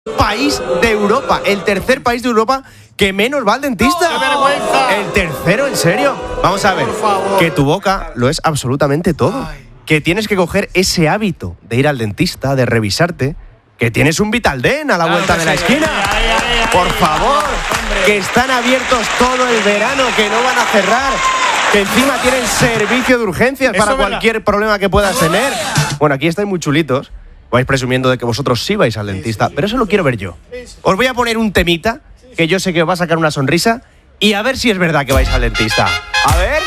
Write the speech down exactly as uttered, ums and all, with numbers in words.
país de Europa, el tercer país de Europa que menos va al dentista. ¡Qué vergüenza! El tercero, ¿en serio? Vamos a ver, Por favor. que tu boca lo es absolutamente todo. Ay. Que tienes que coger ese hábito de ir al dentista, de revisarte, que tienes un Vitaldent a la Claro vuelta que de la sí. esquina. Ay, ay, ay, Por ay, favor, hombre. que están abiertos todo el verano, que no van a cerrar, que encima tienen servicio de urgencias Eso para es verdad. cualquier problema que puedas tener. Bueno, aquí estáis muy chulitos. Vais presumiendo de que vosotros sí vais al dentista, pero eso lo quiero ver yo. Os voy a poner un temita que yo sé que os va a sacar una sonrisa y a ver si es verdad que vais al dentista. A ver.